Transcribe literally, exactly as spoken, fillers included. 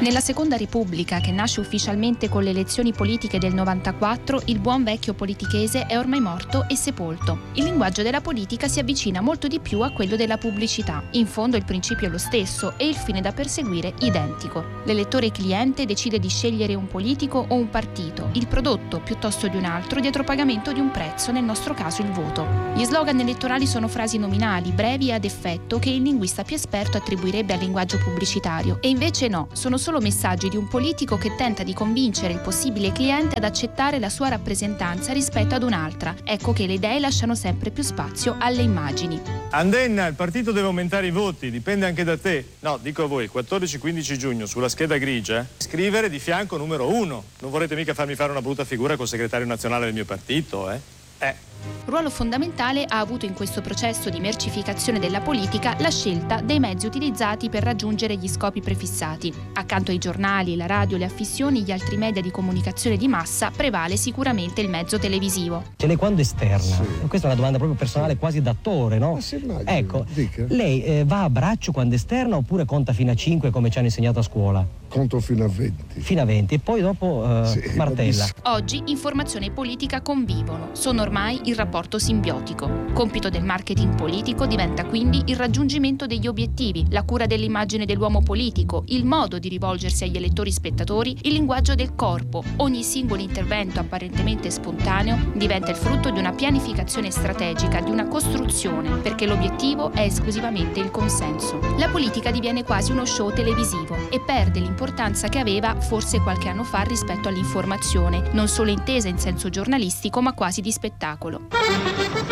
Nella Seconda Repubblica, che nasce ufficialmente con le elezioni politiche del novantaquattro, il buon vecchio politichese è ormai morto e sepolto. Il linguaggio della politica si avvicina molto di più a quello della pubblicità. In fondo il principio è lo stesso e il fine da perseguire identico. L'elettore cliente decide di scegliere un politico o un partito, il prodotto piuttosto di un altro, dietro pagamento di un prezzo, nel nostro caso il voto. Gli slogan elettorali sono frasi nominali, brevi e ad effetto, che il linguista più esperto attribuirebbe al linguaggio pubblicitario. E invece no, sono solo messaggi di un politico che tenta di convincere il possibile cliente ad accettare la sua rappresentanza rispetto ad un'altra. Ecco che le idee lasciano sempre più spazio alle immagini. Andenna, il partito deve aumentare i voti, dipende anche da te. No, dico a voi, quattordici quindici giugno, sulla scheda grigia, scrivere di fianco numero uno. Non vorrete mica farmi fare una brutta figura col segretario nazionale del mio partito, eh? Eh. Ruolo fondamentale ha avuto in questo processo di mercificazione della politica la scelta dei mezzi utilizzati per raggiungere gli scopi prefissati. Accanto ai giornali, la radio, le affissioni, gli altri media di comunicazione di massa, prevale sicuramente il mezzo televisivo. Ce l'è quando esterna? Sì. Questa è una domanda proprio personale, quasi d'attore, no? Ma si immagina, ecco, dica. lei eh, va a braccio quando esterna oppure conta fino a cinque come ci hanno insegnato a scuola? Conto fino a venti. Fino a venti e poi dopo eh, Sì, martella. Oggi informazione e politica convivono, sono ormai in rapporto simbiotico. Compito del marketing politico diventa quindi il raggiungimento degli obiettivi, la cura dell'immagine dell'uomo politico, il modo di rivolgersi agli elettori spettatori, il linguaggio del corpo. Ogni singolo intervento apparentemente spontaneo diventa il frutto di una pianificazione strategica, di una costruzione, perché l'obiettivo è esclusivamente il consenso. La politica diviene quasi uno show televisivo e perde l'importanza che aveva forse qualche anno fa rispetto all'informazione, non solo intesa in senso giornalistico ma quasi di spettacolo.